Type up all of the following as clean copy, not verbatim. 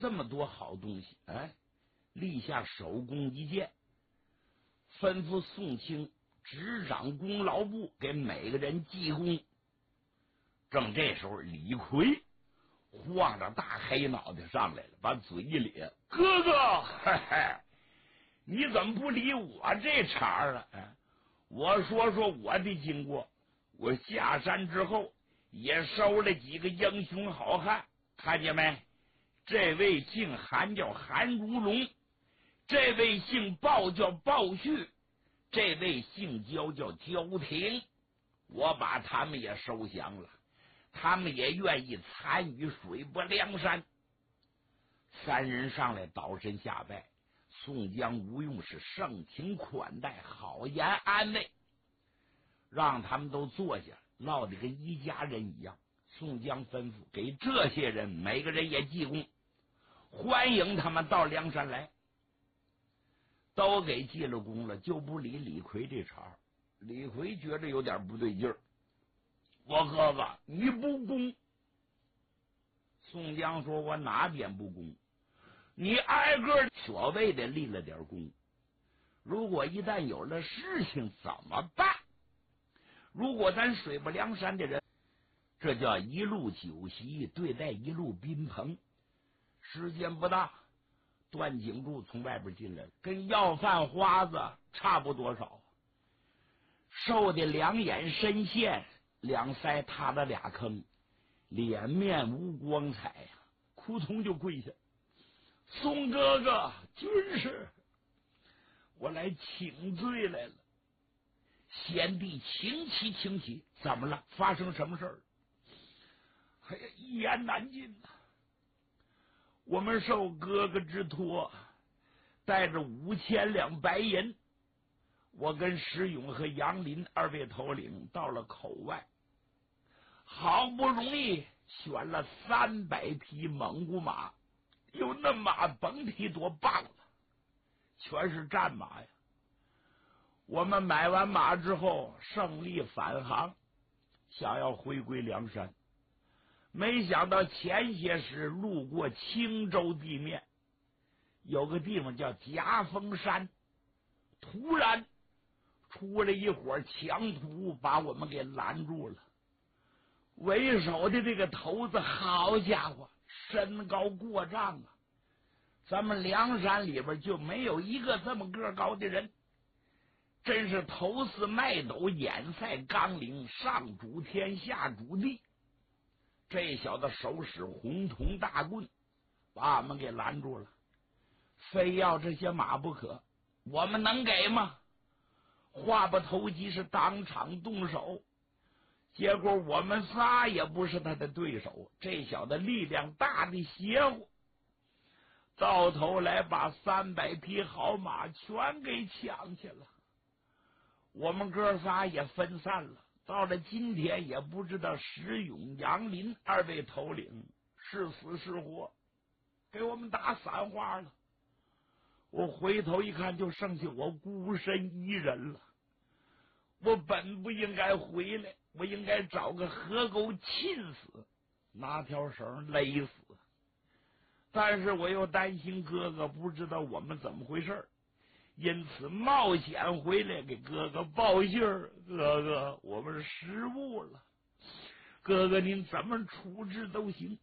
这么多好东西，哎，立下首功一件，吩咐宋清执掌功劳簿，给每个人记功。正这时候，李逵晃着大黑脑袋上来了，把嘴一咧：“哥哥，嘿嘿，你怎么不理我这茬了？我说说我的经过。我下山之后也收了几个英雄好汉，看见没？这位姓韩叫韩如龙，这位姓鲍叫鲍旭，这位姓焦叫焦廷。我把他们也收降了，他们也愿意参与水泊梁山。”三人上来倒身下拜，宋江、吴用是盛情款待，好言安慰，让他们都坐下，闹得跟一家人一样。宋江吩咐给这些人每个人也记功，欢迎他们到梁山来。都给记了功了，就不理李逵这茬。李逵觉得有点不对劲儿，我哥哥你不公。宋江说：“我哪点不公？你挨个所谓的立了点功，如果一旦有了事情怎么办？如果咱水泊梁山的人，这叫一路酒席对待一路宾朋。时间不大，段景柱从外边进来了，跟要饭花子差不多少，瘦的两眼深陷，两腮塌了俩坑，脸面无光彩呀，扑通就跪下：“宋哥哥，军师，我来请罪来了。”贤弟请起，请起，怎么了？发生什么事儿？哎呀，一言难尽呐！我们受哥哥之托，带着5000两白银，我跟石勇和杨林2位头领到了口外，好不容易选了300匹蒙古马，哟，那马甭提多棒了，全是战马呀。我们买完马之后，胜利返航，想要回归梁山，没想到前些时路过青州地面，有个地方叫夹峰山，突然出来一伙强徒，把我们给拦住了。为首的这个头子，好家伙，身高过丈啊！咱们梁山里边就没有一个这么个高的人，真是头似麦斗，眼赛纲领，上主天下主地。这小子手使红铜大棍，把我们给拦住了，非要这些马不可。我们能给吗？话不投机，是当场动手。结果我们仨也不是他的对手，这小子力量大的邪乎，到头来把300匹好马全给抢去了。我们哥仨也分散了，到了今天也不知道石勇、杨林2位头领是死是活，给我们打散花了。我回头一看，就剩下我孤身一人了。我本不应该回来，我应该找个河沟浸死，拿条绳勒死。但是我又担心哥哥不知道我们怎么回事，因此冒险回来给哥哥报信儿。哥哥，我们失误了，哥哥您怎么处置都行。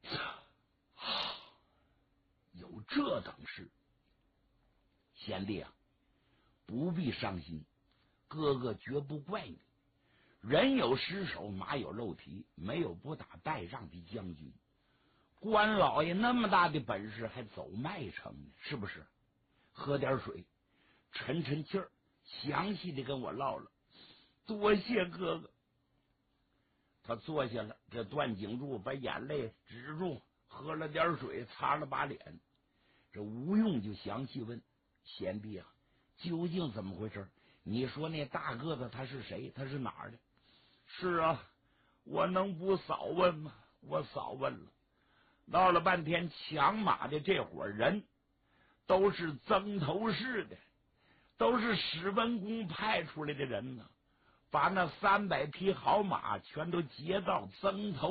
有这等事，贤弟啊，不必伤心，哥哥绝不怪你。人有失手，马有漏蹄，没有不打败仗的将军。关老爷那么大的本事，还走麦城呢，是不是？喝点水，沉沉气儿，详细的跟我唠唠。多谢哥哥。他坐下了，这段景柱把眼泪止住，喝了点水，擦了把脸。这吴用就详细问：贤弟啊，究竟怎么回事？你说那大个子他是谁？他是哪儿的？是啊，我能不扫问吗？我扫问了。闹了半天，抢马的这伙人都是曾头市的，都是史文恭派出来的人呢，把那300匹好马全都劫到曾头